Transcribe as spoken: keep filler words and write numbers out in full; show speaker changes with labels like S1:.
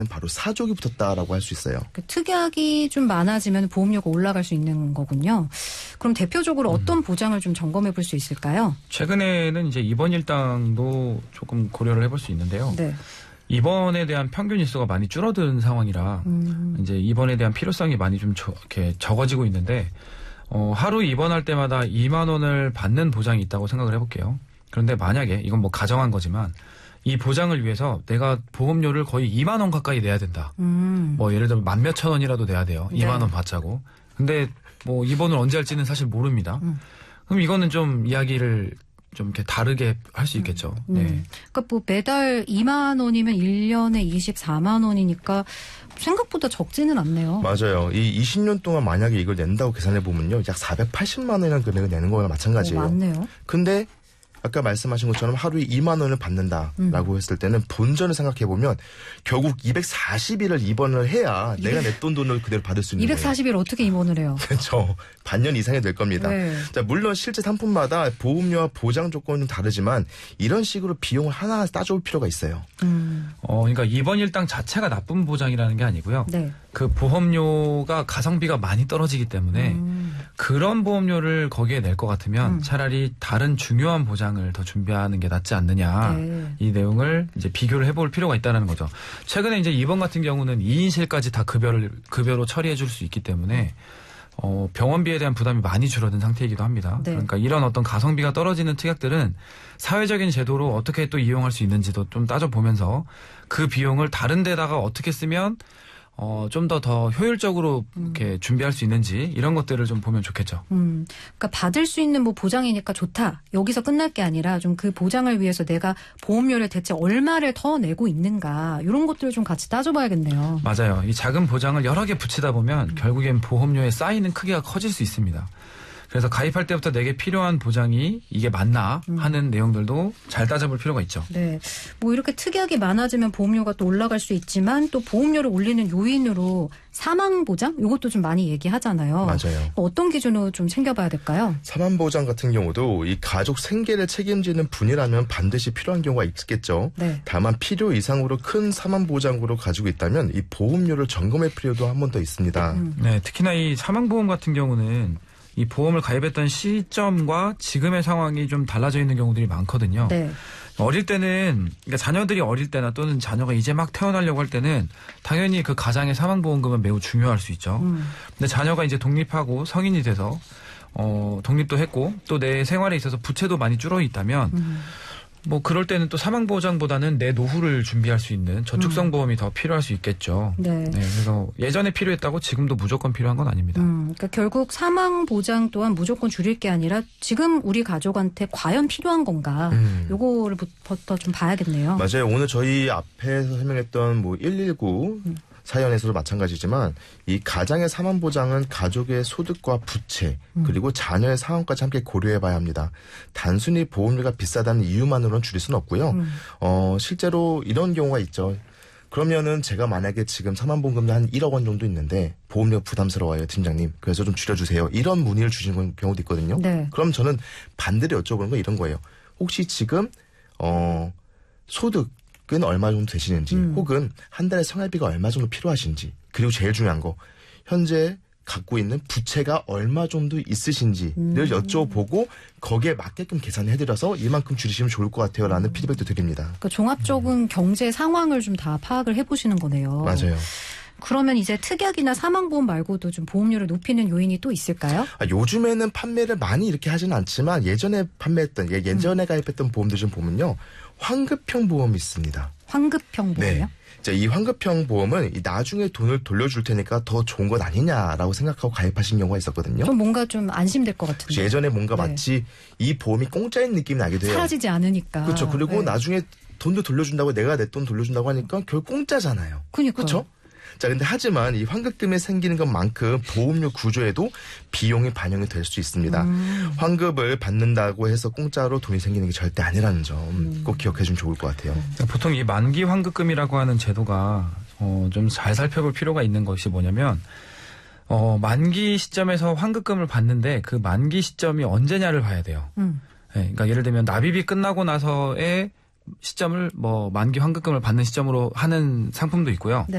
S1: 바로 사족이 붙었다라고 할 수 있어요.
S2: 그 특약이 좀 많아지면 보험료가 올라갈 수 있는 거군요. 그럼 대표적으로 어떤
S3: 음.
S2: 보장을 좀 점검해 볼 수 있을까요?
S3: 최근에는 이제 입원 일당도 조금 고려를 해볼 수 있는데요.
S2: 네.
S3: 입원에 대한 평균 일수가 많이 줄어든 상황이라
S2: 음.
S3: 이제 입원에 대한 필요성이 많이 좀 저, 이렇게 적어지고 있는데 어, 하루 입원할 때마다 이만 원을 받는 보장이 있다고 생각을 해볼게요. 그런데 만약에 이건 뭐 가정한 거지만 이 보장을 위해서 내가 보험료를 거의 이만 원 가까이 내야 된다.
S2: 음.
S3: 뭐 예를 들면 만 몇천 원이라도 내야 돼요.
S2: 네.
S3: 이만 원 받자고. 근데 뭐 입원을 언제 할지는 사실 모릅니다.
S2: 음.
S3: 그럼 이거는 좀 이야기를 좀 이렇게 다르게 할 수 있겠죠.
S2: 음.
S3: 네.
S2: 그러니까 뭐 매달 이만 원이면 일 년에 이십사만 원이니까 생각보다 적지는 않네요.
S1: 맞아요. 이 이십 년 동안 만약에 이걸 낸다고 계산해 보면요, 약 사백팔십만 원이라는 금액을 내는 거랑 마찬가지예요.
S2: 오, 많네요.
S1: 근데 아까 말씀하신 것처럼 하루에 이만 원을 받는다라고 음. 했을 때는 본전을 생각해 보면 결국 이백사십 일을 입원을 해야 내가 냈던 돈을 그대로 받을 수 있는 거예요.
S2: 이백사십 일 어떻게 입원을 해요?
S1: 그렇죠. 반년 이상이 될 겁니다.
S2: 네.
S1: 자, 물론 실제 상품마다 보험료와 보장 조건은 다르지만 이런 식으로 비용을 하나하나 따져볼 필요가 있어요.
S2: 음.
S3: 어, 그러니까 입원 일당 자체가 나쁜 보장이라는 게 아니고요.
S2: 네.
S3: 그 보험료가 가성비가 많이 떨어지기 때문에
S2: 음.
S3: 그런 보험료를 거기에 낼 것 같으면
S2: 음.
S3: 차라리 다른 중요한 보장을 더 준비하는 게 낫지 않느냐.
S2: 네.
S3: 이 내용을 이제 비교를 해볼 필요가 있다는 거죠. 최근에 이제 입원 같은 경우는 이 인실까지 다 급여를 급여로 처리해 줄 수 있기 때문에 어, 병원비에 대한 부담이 많이 줄어든 상태이기도 합니다.
S2: 네.
S3: 그러니까 이런 어떤 가성비가 떨어지는 특약들은 사회적인 제도로 어떻게 또 이용할 수 있는지도 좀 따져보면서 그 비용을 다른 데다가 어떻게 쓰면 어, 좀 더 더 효율적으로 이렇게 준비할 수 있는지 이런 것들을 좀 보면 좋겠죠.
S2: 음, 그러니까 받을 수 있는 뭐 보장이니까 좋다. 여기서 끝날 게 아니라 좀 그 보장을 위해서 내가 보험료를 대체 얼마를 더 내고 있는가 이런 것들을 좀 같이 따져봐야겠네요.
S3: 맞아요. 이 작은 보장을 여러 개 붙이다 보면 음. 결국엔 보험료에 쌓이는 크기가 커질 수 있습니다. 그래서 가입할 때부터 내게 필요한 보장이 이게 맞나 하는 음. 내용들도 잘 따져볼 필요가 있죠.
S2: 네, 뭐 이렇게 특약이 많아지면 보험료가 또 올라갈 수 있지만 또 보험료를 올리는 요인으로 사망 보장 이것도 좀 많이 얘기하잖아요.
S1: 맞아요.
S2: 어떤 기준으로 좀 챙겨봐야 될까요?
S1: 사망 보장 같은 경우도 이 가족 생계를 책임지는 분이라면 반드시 필요한 경우가 있겠죠.
S2: 네.
S1: 다만 필요 이상으로 큰 사망 보장으로 가지고 있다면 이 보험료를 점검할 필요도 한 번 더 있습니다.
S3: 음. 네, 특히나 이 사망 보험 같은 경우는 이 보험을 가입했던 시점과 지금의 상황이 좀 달라져 있는 경우들이 많거든요.
S2: 네.
S3: 어릴 때는 그러니까 자녀들이 어릴 때나 또는 자녀가 이제 막 태어나려고 할 때는 당연히 그 가장의 사망보험금은 매우 중요할 수 있죠. 음. 근데 자녀가 이제 독립하고 성인이 돼서 어, 독립도 했고 또 내 생활에 있어서 부채도 많이 줄어 있다면 음. 뭐 그럴 때는 또 사망보장보다는 내 노후를 준비할 수 있는 저축성 음. 보험이 더 필요할 수 있겠죠.
S2: 네.
S3: 네. 그래서 예전에 필요했다고 지금도 무조건 필요한 건 아닙니다.
S2: 음, 그러니까 결국 사망보장 또한 무조건 줄일 게 아니라 지금 우리 가족한테 과연 필요한 건가 음. 요거를부터 좀 봐야겠네요.
S1: 맞아요. 오늘 저희 앞에서 설명했던 뭐 일일구 음. 사연에서도 마찬가지지만 이 가장의 사망보장은 가족의 소득과 부채 그리고 자녀의 상황까지 함께 고려해봐야 합니다. 단순히 보험료가 비싸다는 이유만으로는 줄일 수는 없고요. 음. 어, 실제로 이런 경우가 있죠. 그러면은 제가 만약에 지금 사망보험금이 한 일억 원 정도 있는데 보험료 부담스러워요, 팀장님. 그래서 좀 줄여주세요. 이런 문의를 주시는 경우도 있거든요. 네. 그럼 저는 반대로 여쭤보는 건 이런 거예요. 혹시 지금 어, 소득 은 얼마 정도 되시는지 음. 혹은 한 달에 생활비가 얼마 정도 필요하신지 그리고 제일 중요한 거 현재 갖고 있는 부채가 얼마 정도 있으신지를 음. 여쭤보고 거기에 맞게끔 계산해드려서 이만큼 줄이시면 좋을 것 같아요 라는 음. 피드백도 드립니다.
S2: 그러니까 종합적인 음. 경제 상황을 좀 다 파악을 해보시는 거네요.
S1: 맞아요.
S2: 그러면 이제 특약이나 사망보험 말고도 좀 보험료를 높이는 요인이 또 있을까요?
S1: 아, 요즘에는 판매를 많이 이렇게 하지는 않지만 예전에 판매했던 예전에 음. 가입했던 보험들 좀 보면요. 환급형 보험이 있습니다.
S2: 환급형 보험이요?
S1: 네. 자, 이 환급형 보험은 나중에 돈을 돌려줄 테니까 더 좋은 것 아니냐라고 생각하고 가입하신 경우가 있었거든요.
S2: 좀 뭔가 좀 안심될 것 같은데.
S1: 예전에 뭔가
S2: 네.
S1: 마치 이 보험이 공짜인 느낌이 나기도 해요.
S2: 사라지지 않으니까.
S1: 그렇죠. 그리고
S2: 네.
S1: 나중에 돈도 돌려준다고 내가 내 돈 돌려준다고 하니까 결국 공짜잖아요.
S2: 그러니까.
S1: 그렇죠? 자, 근데 하지만 이 환급금이 생기는 것만큼 보험료 구조에도 비용이 반영이 될 수 있습니다. 음. 환급을 받는다고 해서 공짜로 돈이 생기는 게 절대 아니라는 점 꼭 음. 기억해 주면 좋을 것 같아요.
S3: 보통 이 만기 환급금이라고 하는 제도가 어, 좀 잘 살펴볼 필요가 있는 것이 뭐냐면 어, 만기 시점에서 환급금을 받는데 그 만기 시점이 언제냐를 봐야 돼요. 음. 네, 그러니까 예를 들면 납입이 끝나고 나서의 시점을 뭐 만기 환급금을 받는 시점으로 하는 상품도 있고요.
S2: 네.